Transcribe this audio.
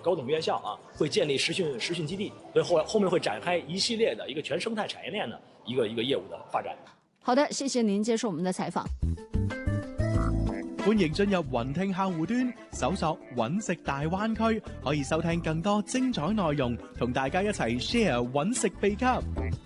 高等院校啊，会建立实训基地，所以后面会展开一系列的一个全生态产业链的一个业务的发展。 好的，谢谢您接受我们的采访。 歡迎進入雲聽客戶端，搜索揾食大灣區，可以收聽更多精彩內容，同大家一齊 share 揾食秘笈。